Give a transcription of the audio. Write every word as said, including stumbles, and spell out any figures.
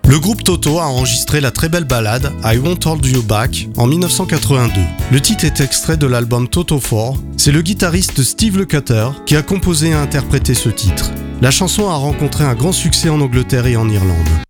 Le groupe Toto a enregistré la très belle ballade I Won't Hold You Back en dix-neuf cent quatre-vingt-deux. Le titre est extrait de l'album Toto quatre. C'est le guitariste Steve Lukather qui a composé et interprété ce titre. La chanson a rencontré un grand succès en Angleterre et en Irlande.